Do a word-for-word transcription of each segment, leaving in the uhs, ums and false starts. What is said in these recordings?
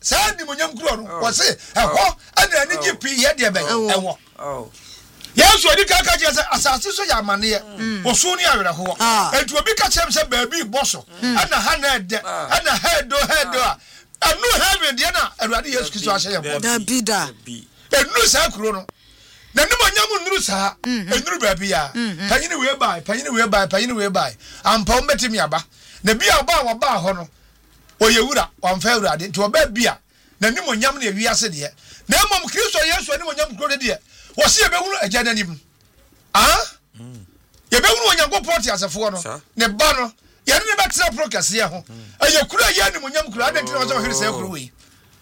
saa ni monyam kuro no wo se ɛhɔ ana ani gye pii ye de bɛn ɛwɔ oh yes odi ka ka je asase so ya amane wo so ni awere ho enti obi ka chem se baabi boso ana ha na de ana hedo hedo a anu heaven de na awurade Yesu Kristo ahye ye bo da bida enu saa kuro no na ni monyam nuru saa enuru baabi ya panyine we bai panyine we bai panyine we bai ampa o metimi aba na bia oba wo ba ho no oyewura wamfa awurade nti oba bia na ni monyam na ewiase de na emom Kristo Yesu ani monyam kuro de wo se ebehunu agya nanim ah ebehunu onyankopɔn te asefo no ne ba no ye ne betra prokase ye ho aye kura ye ani monyam kura adanti na so hwere se kuro wi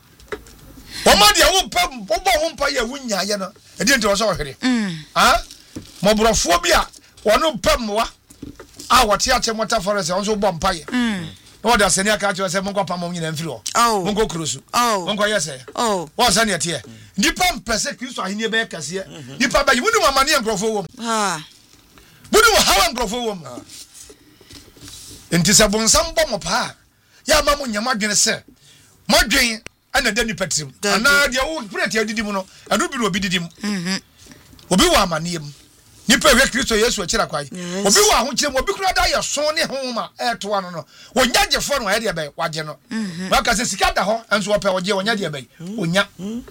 o ma de wo pam wo bo ho mpa ye wunya ye no edi nti wo so hwere ah mobrofo bi a wono pam wa a wote ache mota forest wo so bo mpa ye no da senia ka che se monko pam nyina mfiri ho monko kurosu monko yese oh wo sa ne tie nipa mpese Kristo ahini be kase nipa ba yimu ni mamane enkrofo wom ha buni wo hawa enkrofo wom enti se bonsam bo mo pa ya ma mo nyama dwene se modwen ana da nipa tim ana de wo prete adidim no anu bi no obi didim mhm obi wa amanem nipa we Kristo Yesu akira kwai obi wa ho kire mo obi kura da ye so ne homa eto ano no wonya gyefo no ya de be wage no maka se sika da ho enso ope woge wonya de be onya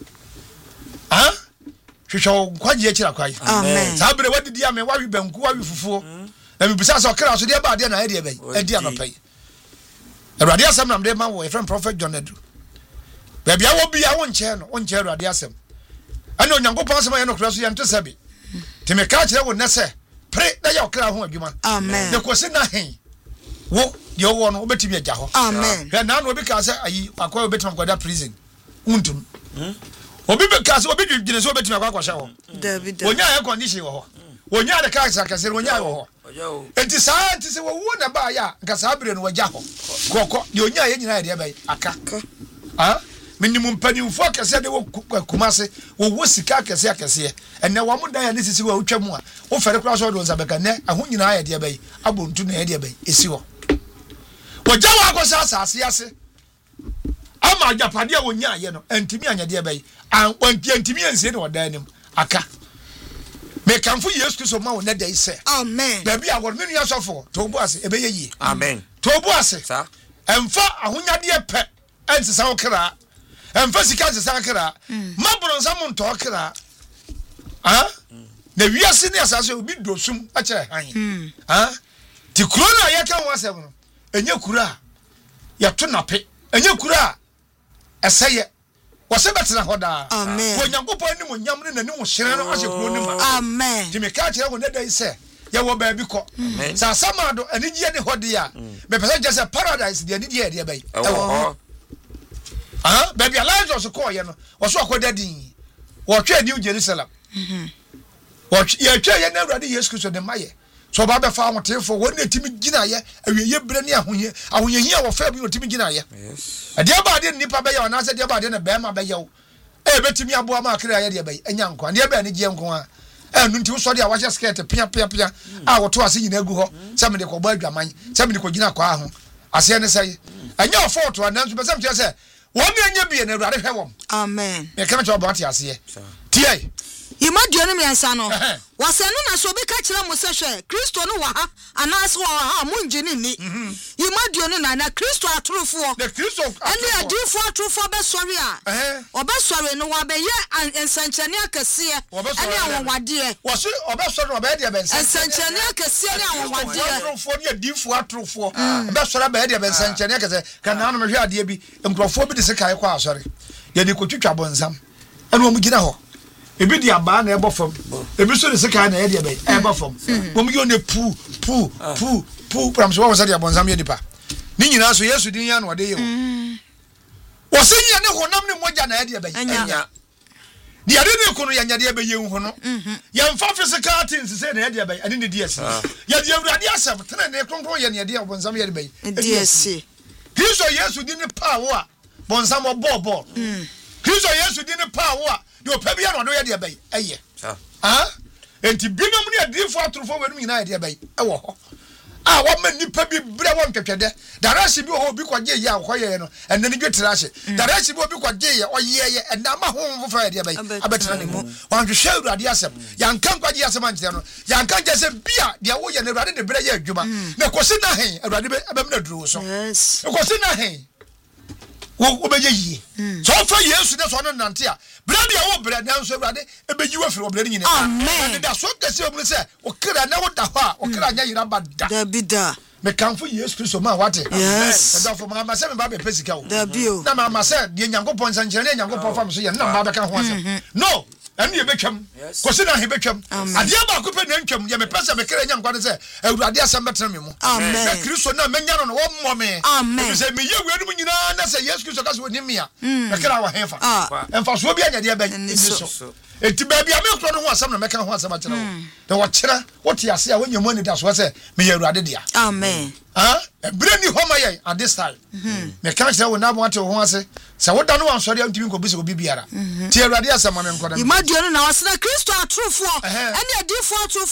ah hwehwe kwaje akira kwai amen sabre wadidi ame wawi banku wawi fufuo na bibisa so kra so de ba de na ya de be adi anopai Awurade asem na mde ma wo e friend prophet John Edu baby a wo bia wo nche no wo nche Awurade asem ana onyankopɔn asem ya no kra so ya nte sabi teme ka kire wo nese pre na ya okra ho adwuma amen ne kosi na hen wo de wo no obetimi agya ho amen ya na no obi ka se ayi akwa obetimi akwada prison untum obi be ka se obi dwene se obetimi akwa kwahye ho david wonya air condition wo ho wonya de ka sa kase wonya wo ho enti sa enti se wo wo na ba ya nka sa abire no wagya ho kokko de onya ye nyina de ba aka ah minimum panimfo akese de wo kumase wo wo sika akese akese enne wo mu dan ya ne sisi wo twam a wo fere kura so do nzabeka ne aho nyina ya de bai abontu na ya de bai esi wo wo ja wa akosa asase ase ama ajapade a wonya ye no antimi anya de bai an wanti antimi ansie ne wodan nim aka me kanfo Yesu Kristo ma wo na dai se amen da bia wo menu asofo to bu ase ebe ye yi amen to bu ase sa emfa ahonyade pe ensesa wo kra emfasika ensesa kra mabro nsam nto kra ah na wiase ne asase obi dosum a kire han ah ti kuro na ye kan wasem no enye kura ya to nape enye kura eseye wose betena hoda amen wonyankopon ni monyam ne nani wo hyere no ahye kuro ni ma amen ti me ka kire wo ne dai se ya wo ba bi ko sa samado anigye ne hode ya be pese je se paradise de anigye de bai ewo ah baby Elijah so call ye no wo so akoda din wo twa New Jerusalem mhm wo ye twa ye na Awurade Yesu Kristo de maye so ba be fa ahotefo wo na timi gina ye awiye bre ne ahonye ahonye hia wo fa bi no timi gina ye yes ade ba de nipa be ye ona se de ba de na be ma be ye wo e betimi aboa ma akra ye de be enya nko ade ba ne gye nko a enu nti wo so de a wa hye skirt pia pia pia a wo to ase nyina gu ho se me de ko ba adwaman se me de ko gina kwa ho ase ne sai enya ofo ananso be se me se wọ́n mi enye bie na Awurade hwe wom amen me kama cho bonti ase tie Imadio no miansa no wasenu na so be ka kire mo se hwe Kristo no wa ha anas wa ha mo ngini ni Imadio no na na Kristo atrofo the Kristo ene adifo atrofo be sori a obe sori no wa be ye ensanchane akese ene awowade wo so obe sori no be de be ensanchane akese ene awowade atrofo ne adifo atrofo be sori be de be ensanchane akese kana no me hwe ade bi nkrofo bi de se kai kwa asori ye ni kotwitwa bonsam ene wo mu gina ho ebi di aba na ebo fam ebi so de sika na ye de be ebo fam bom yo ne pu pu pu pu pram so wo se de abonsam ye nipa ni nyina so Yesu din ya na ode ye wo wo se nya ne honam ne moja na ye de be enya di ade ne kono ya nya de be ye hu no ya mfa physical things se na ye de be ani ne D S ya de Awurade asem tena ne kronkron ye ne de abonsam ye de be D S Kristo Yesu din ne power a bonsam obobo Kristo Yesu din ne power a de opabia no do ye de bai eye ah enti binom ne adifo atrofo wenu nyina ye de bai e wo ho a wama nipa bi bre won twetwede darasi bi ho bi kwaje ye akoye no enne ne dwetira hye darasi bi obi kwaje ye oye ye enne ama ho mfo ya dia bai abetena ne mu wan hwehwe awurade asem yanka kwaje asem ankyere no yanka je se bia dia wo ye ne awurade de bre ye adwuma na kosi na hen awurade be abemna duro so yes kosi na hen wo beje yi so fa Yesu de so no nante a bre dia wo bre na so awurade ebeji wa firi wo bre nyina amen da so kese omu se o kra na wo da ho a o kra nya yira ba da da bi da me kanfo Yesu Kristo ma wate yes da fo ma ma se me ba be pesika o da bi o na ma ma se de Nyankopon sankyere ne Nyankopon fam so ye na ma be ka ho asem no enu ye betwam kosi na he betwam ade ba ko pe na ntwam ye me pese me kra Nyankwa de se awurade asem betra me mu amen Kristo na menya no wo mmɔ me amen se me ye wenu mu nyina na se Yesu Kristo ka so ni mia me kra wa hefa emfa so bi anya de ba ni so enti ba bia me kro no ho asem na me ka ho asem a kyerɛ wo de wo kyerɛ wo te ase a wonyam ani da so se me ye awurade dia amen ah ebre ni ho ma ye at this time me ka kyerɛ wo na bo ate wo ho ase se wo da no wan sɔre antimi ko bi se obi biara ti awurade asem no nkɔ da imadio no na wasena Kristo atrofo ɛne adifo atrofo